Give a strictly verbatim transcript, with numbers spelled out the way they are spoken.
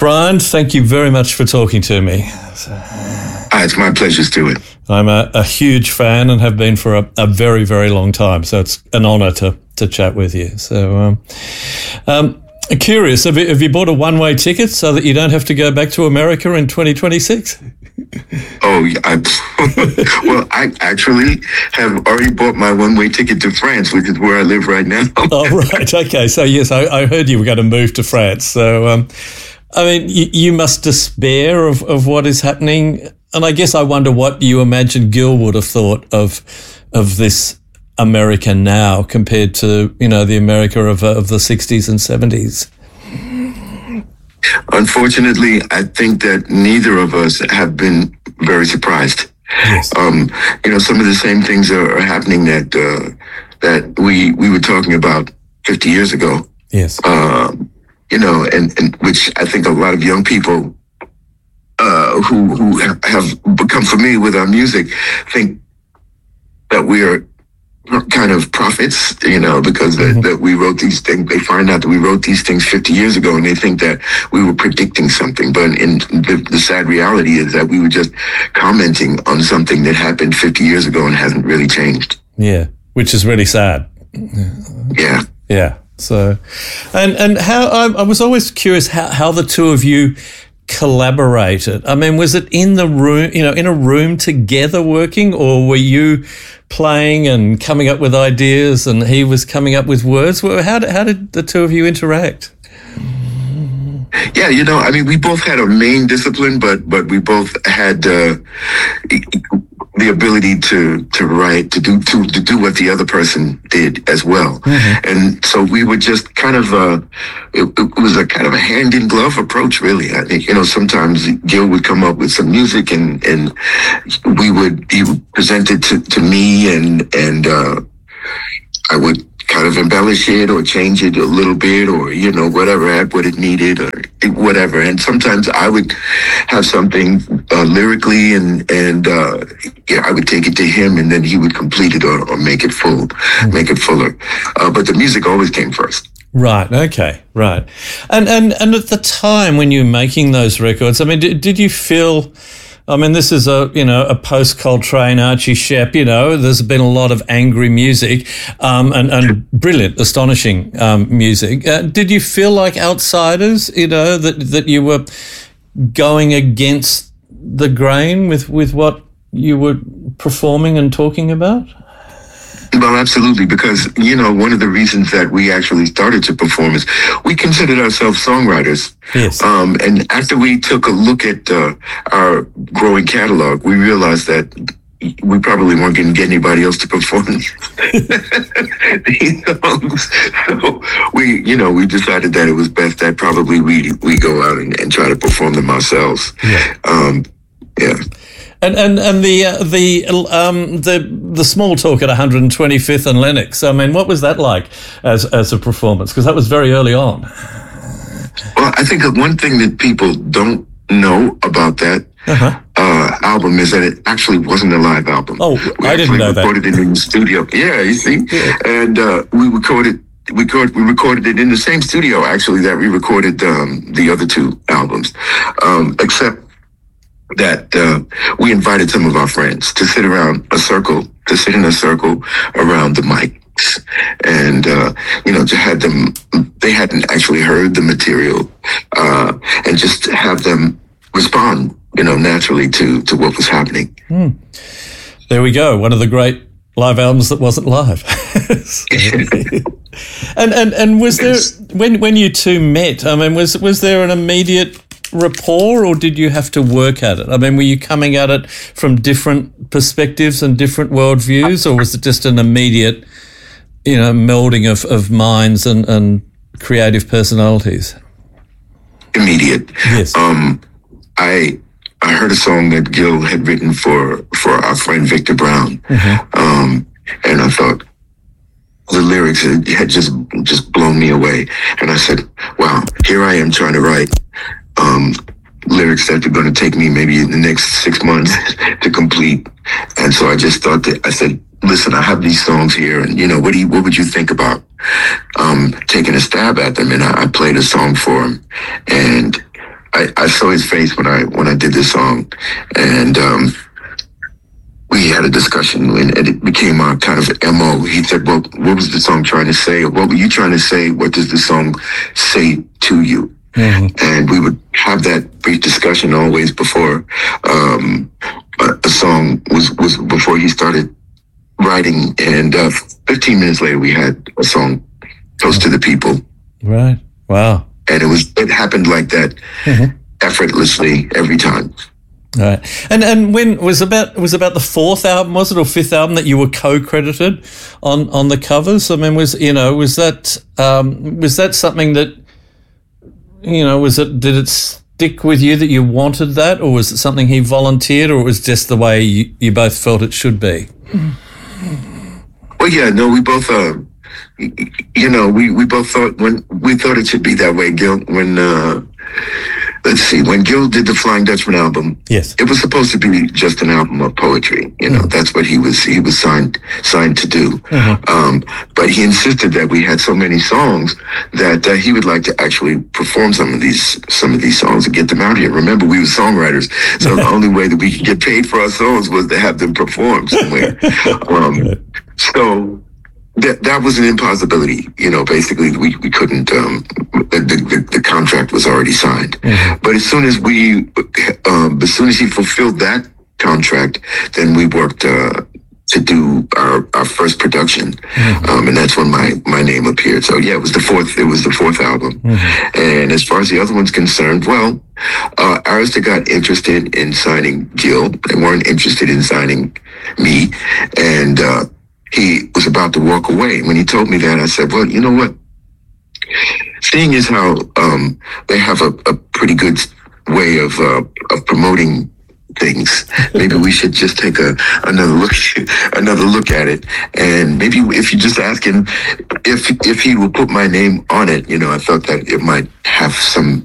Brian, thank you very much for talking to me. Ah, it's my pleasure, Stuart. I'm a, a huge fan and have been for a, a very, very long time. So it's an honour to, to chat with you. So, um, um, curious, have you, have you bought a one-way ticket so that you don't have to go back to America in twenty twenty-six? Oh, yeah. I, well, I actually have already bought my one-way ticket to France, which is where I live right now. Oh, right. Okay. So, yes, I, I heard you were going to move to France. So, um, I mean, you, you must despair of, of what is happening. And I guess I wonder what you imagine Gil would have thought of of this America now compared to, you know, the America of, of the sixties and seventies. Unfortunately, I think that neither of us have been very surprised. Yes. Um, you know, some of the same things are, are happening that uh, that we we were talking about fifty years ago. Yes. Um, you know, and, and which I think a lot of young people uh, who who have become familiar with our music think that we are kind of prophets, you know, because mm-hmm. that, that we wrote these things. They find out that we wrote these things fifty years ago, and they think that we were predicting something. But in the, the sad reality is that we were just commenting on something that happened fifty years ago and hasn't really changed. Yeah, which is really sad. Yeah. Yeah. So, and and how I, I was always curious how, how the two of you collaborated. I mean, was it in the room, you know, in a room together working, or were you playing and coming up with ideas and he was coming up with words? Well, how did, how did the two of you interact? Yeah, you know, I mean, we both had a main discipline, but but we both had uh, the ability to to write, to do to, to do what the other person did as well. Mm-hmm. And so we would just kind of, uh, it, it was a kind of a hand in glove approach, really. I think, you know, sometimes Gil would come up with some music and and we would he would present it to, to me, and and uh, I would kind of embellish it or change it a little bit, or, you know, whatever, add what it needed or whatever. And sometimes I would have something uh, lyrically and, and, uh, yeah, I would take it to him and then he would complete it or, or make it full, mm-hmm. make it fuller. Uh, but the music always came first. Right. Okay. Right. And, and, and at the time when you were making those records, I mean, did, did you feel, I mean, this is a, you know, a post-Coltrane, Archie Shepp, you know, there's been a lot of angry music um, and, and brilliant, astonishing um, music. Uh, did you feel like outsiders, you know, that, that you were going against the grain with, with what you were performing and talking about? Well, absolutely, because, you know, one of the reasons that we actually started to perform is we considered ourselves songwriters. Yes. Um, and after we took a look at uh, our growing catalog, we realized that we probably weren't going to get anybody else to perform these songs. So we, you know, we decided that it was best that probably we we go out and, and try to perform them ourselves. Yeah. Um, yeah. And and and the uh, the um the the small talk at one hundred twenty-fifth and Lenox. I mean, what was that like as as a performance? Because that was very early on. Well, I think that one thing that people don't know about that uh-huh. uh, album is that it actually wasn't a live album. Oh, we I didn't know that. We recorded it in the studio. Yeah, you see, yeah. and uh, we recorded. We recorded, we recorded it in the same studio, actually, that we recorded um, the other two albums, um, except that uh, we invited some of our friends to sit around a circle, to sit in a circle around the mics. And, uh, you know, to have them, they hadn't actually heard the material, uh, and just have them respond, you know, naturally to, to what was happening. Hmm. There we go. One of the great live albums that wasn't live. and, and, and was there, when, when you two met, I mean, was, was there an immediate rapport, or did you have to work at it? I mean, were you coming at it from different perspectives and different worldviews, or was it just an immediate, you know, melding of, of minds and, and creative personalities? Immediate. Yes. Um, I I heard a song that Gil had written for for our friend Victor Brown, mm-hmm. um, and I thought the lyrics had just just blown me away. And I said, "Wow, here I am trying to write um, lyrics that are going to take me maybe in the next six months to complete." And so I just thought that I said, "Listen, I have these songs here, and you know, what do you, what would you think about um, taking a stab at them?" And I, I played a song for him, and I I, I saw his face when I when I did this song, and um, we had a discussion, and it became our kind of M O. He said, "Well, what was the song trying to say? Or what were you trying to say? What does the song say to you?" Mm-hmm. And we would have that brief discussion always before um, a, a song was was before he started writing. And uh, fifteen minutes later, we had a song close to the people. Right. Wow. And it was it happened like that, mm-hmm. effortlessly every time. Right. And and when was about was about the fourth album, was it, or fifth album that you were co-credited on, on the covers? I mean, was you know was that um, was that something that you know was it did it stick with you that you wanted that, or was it something he volunteered, or it was just the way you, you both felt it should be? Well, yeah, no, we both. Uh, You know, we, we both thought when we thought it should be that way, Gil. When uh, let's see, when Gil did the Flying Dutchman album, yes, it was supposed to be just an album of poetry. You know, mm-hmm. that's what he was he was signed signed to do. Mm-hmm. Um, but he insisted that we had so many songs that uh, he would like to actually perform some of these some of these songs and get them out here. Remember, we were songwriters, so the only way that we could get paid for our songs was to have them performed somewhere. Um, so. That that was an impossibility, you know. Basically, we we couldn't. Um, the, the the contract was already signed, mm-hmm. but as soon as we, um, as soon as he fulfilled that contract, then we worked uh, to do our, our first production, mm-hmm. um, and that's when my my name appeared. So yeah, it was the fourth. It was the fourth album, mm-hmm. and as far as the other one's concerned, well, uh, Arista got interested in signing Gil. They weren't interested in signing me, and. Uh, He was about to walk away. When he told me that, I said, well, you know what? Seeing as how um, they have a, a pretty good way of uh, of promoting things, maybe we should just take a another look another look at it. And maybe if you just ask him if if he will put my name on it, you know, I thought that it might have some